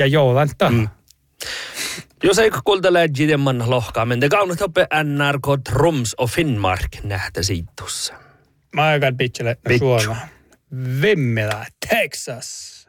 Ja joulanta. Jos ei kuuntelee Gideman lohkaa, men det kaunet uppe NRK Troms och Finnmark nähtä siittussa. Mä aikaan pitchelle Suomea. Vemmela, Texas.